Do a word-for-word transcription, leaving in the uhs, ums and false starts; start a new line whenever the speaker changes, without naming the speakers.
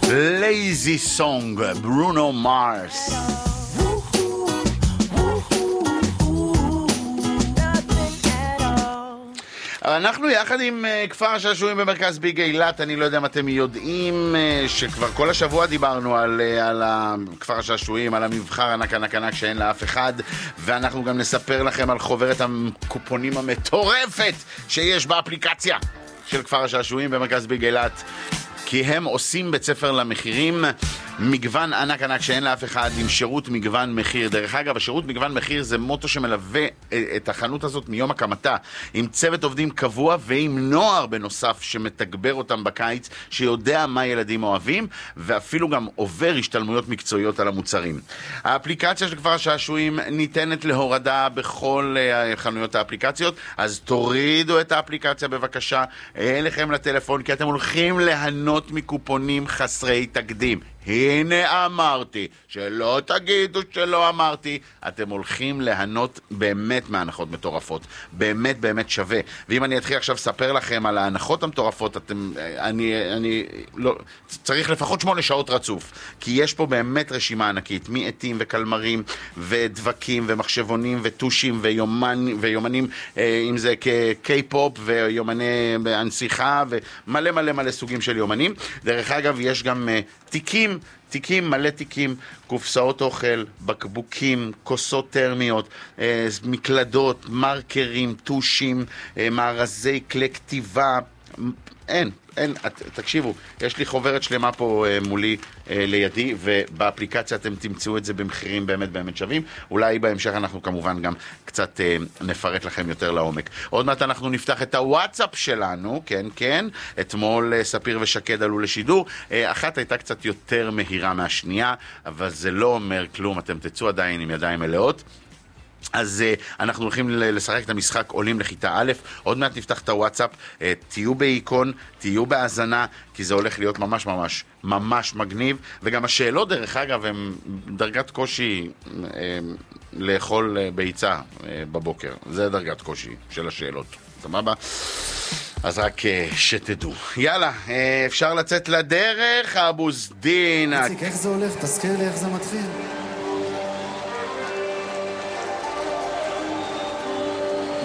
Lazy Song, ברונו מרס. אנחנו יחד עם כפר השעשועים במרכז ביג אילת. אני לא יודע אם אתם יודעים שכבר כל השבוע דיברנו על, על כפר השעשועים, על המבחר ענק ענק ענק שאין לאף אחד, ואנחנו גם נספר לכם על חוברת הקופונים המטורפת שיש באפליקציה של כפר השעשועים במרכז ביג אילת, כי הם עושים בית ספר למחירים, מגוון ענק ענק שאין לאף אחד, עם שירות מגוון מחיר. דרך אגב, השירות מגוון מחיר זה מוטו שמלווה את החנות הזאת מיום הקמתה, עם צוות עובדים קבוע ועם נוער בנוסף שמתגבר אותם בקיץ, שיודע מה ילדים אוהבים, ואפילו גם עובר השתלמויות מקצועיות על המוצרים. האפליקציה של כפר השעשועים ניתנת להורדה בכל חנויות האפליקציות, אז תורידו את האפליקציה בבקשה אליכם לטלפון, כי אתם הולכים להנות מקופונים חסרי תקדים. הנה אמרתי, שלא תגידו שלא אמרתי, אתם הולכים להנות באמת מהנחות מטורפות, באמת באמת שווה. ואם אני אתחיל עכשיו לספר לכם על ההנחות המטורפות, אתם, אני, אני, לא, צריך לפחות שמונה שעות רצוף, כי יש פה באמת רשימה ענקית, מעטים וקלמרים ודבקים ומחשבונים וטושים ויומן, ויומנים, אם זה כ-K-פופ ויומני הנסיכה ומלא מלא מלא סוגים של יומנים. דרך אגב, יש גם תיקים, תיקים, מלא תיקים, קופסאות אוכל, בקבוקים, כוסות טרמיות, מקלדות, מרקרים, טושים, מארזי כלי כתיבה. אין, אין, תקשיבו, יש לי חוברת שלמה פה מולי לידי, ובאפליקציה אתם תמצאו את זה במחירים באמת באמת שווים. אולי בהמשך אנחנו כמובן גם קצת נפרט לכם יותר לעומק. עוד מעט אנחנו נפתח את הוואטסאפ שלנו, כן, כן. אתמול ספיר ושקד עלו לשידור. אחת הייתה קצת יותר מהירה מהשנייה, אבל זה לא אומר כלום, אתם תצאו עדיין עם ידיים מלאות. אז uh, אנחנו הולכים לשחק את המשחק עולים לכיתה א', עוד מעט נפתח את הוואטסאפ, uh, תהיו באיקון, תהיו בהאזנה, כי זה הולך להיות ממש ממש ממש מגניב, וגם השאלות דרך אגב הם דרגת קושי uh, לאכול uh, ביצה uh, בבוקר, זה דרגת קושי של השאלות, סבבה? אז רק uh, שתדעו. יאללה, uh, אפשר לצאת לדרך, אבו זדין.
איציק, איך זה הולך? תזכיר לי איך זה מתחיל.